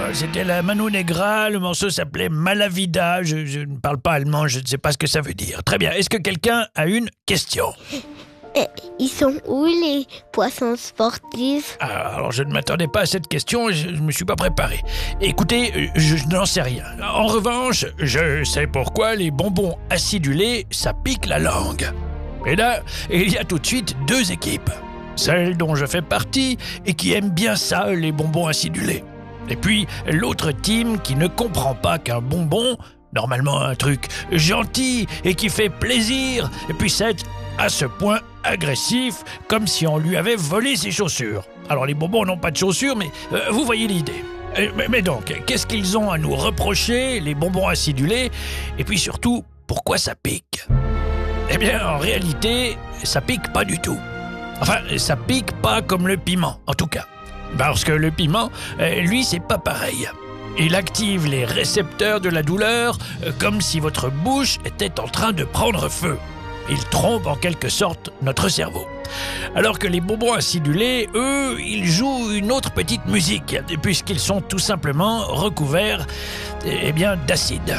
c'était la Mano Negra, le morceau s'appelait Malavida, je ne parle pas allemand, je ne sais pas ce que ça veut dire. Très bien, est-ce que quelqu'un a une question ? Ils sont où les poissons sportifs ? Alors je ne m'attendais pas à cette question, je ne me suis pas préparé. Écoutez, je n'en sais rien. En revanche, je sais pourquoi les bonbons acidulés, ça pique la langue. Et là, il y a tout de suite deux équipes. Celle dont je fais partie et qui aime bien ça, les bonbons acidulés. Et puis l'autre team qui ne comprend pas qu'un bonbon, normalement un truc gentil et qui fait plaisir, puisse être à ce point agressif, comme si on lui avait volé ses chaussures. Alors les bonbons n'ont pas de chaussures, mais vous voyez l'idée. Mais donc, qu'est-ce qu'ils ont à nous reprocher, les bonbons acidulés? Et puis surtout, pourquoi ça pique? Eh bien, en réalité, ça pique pas du tout. Enfin, ça pique pas comme le piment, en tout cas. Parce que le piment, lui, c'est pas pareil. Il active les récepteurs de la douleur comme si votre bouche était en train de prendre feu. Il trompe en quelque sorte notre cerveau. Alors que les bonbons acidulés, eux, ils jouent une autre petite musique, puisqu'ils sont tout simplement recouverts d'acide.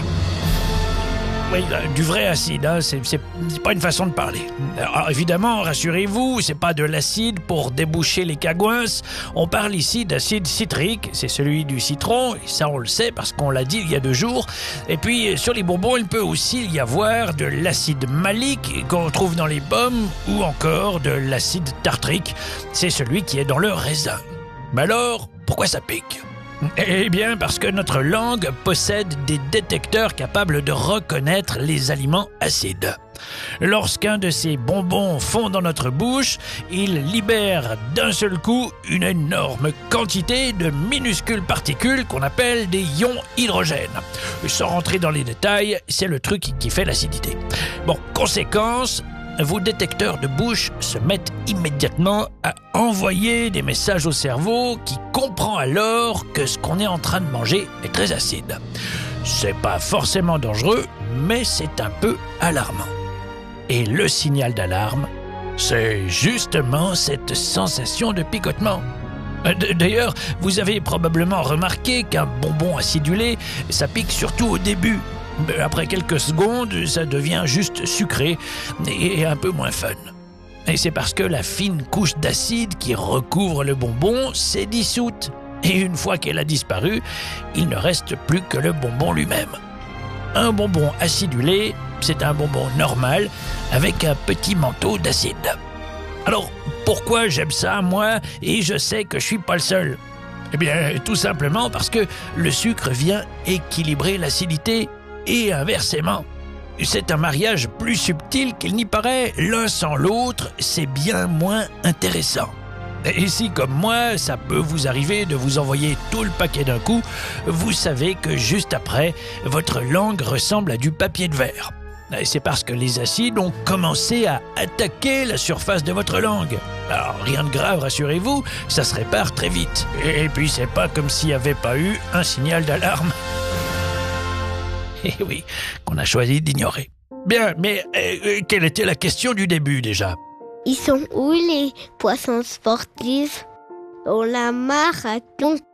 Oui, du vrai acide, hein, c'est pas une façon de parler. Alors, évidemment, rassurez-vous, c'est pas de l'acide pour déboucher les cagouinces. On parle ici d'acide citrique, c'est celui du citron, et ça on le sait parce qu'on l'a dit il y a 2 jours. Et puis, sur les bonbons, il peut aussi y avoir de l'acide malique qu'on trouve dans les pommes ou encore de l'acide tartrique, c'est celui qui est dans le raisin. Mais alors, pourquoi ça pique ? Eh bien, parce que notre langue possède des détecteurs capables de reconnaître les aliments acides. Lorsqu'un de ces bonbons fond dans notre bouche, il libère d'un seul coup une énorme quantité de minuscules particules qu'on appelle des ions hydrogène. Sans rentrer dans les détails, c'est le truc qui fait l'acidité. Bon, conséquence, vos détecteurs de bouche se mettent immédiatement à envoyer des messages au cerveau qui comprend alors que ce qu'on est en train de manger est très acide. C'est pas forcément dangereux, mais c'est un peu alarmant. Et le signal d'alarme, c'est justement cette sensation de picotement. D'ailleurs, vous avez probablement remarqué qu'un bonbon acidulé, ça pique surtout au début. Après quelques secondes, ça devient juste sucré et un peu moins fun. Et c'est parce que la fine couche d'acide qui recouvre le bonbon s'est dissoute. Et une fois qu'elle a disparu, il ne reste plus que le bonbon lui-même. Un bonbon acidulé, c'est un bonbon normal avec un petit manteau d'acide. Alors, pourquoi j'aime ça, moi, et je sais que je suis pas le seul ? Eh bien, tout simplement parce que le sucre vient équilibrer l'acidité et inversement. C'est un mariage plus subtil qu'il n'y paraît. L'un sans l'autre, c'est bien moins intéressant. Et si, comme moi, ça peut vous arriver de vous envoyer tout le paquet d'un coup, vous savez que juste après, votre langue ressemble à du papier de verre. Et c'est parce que les acides ont commencé à attaquer la surface de votre langue. Alors, rien de grave, rassurez-vous, ça se répare très vite. Et puis, c'est pas comme s'il n'y avait pas eu un signal d'alarme. Eh oui, qu'on a choisi d'ignorer. Bien, mais quelle était la question du début déjà ? Ils sont où les poissons sportifs ? Au marathon.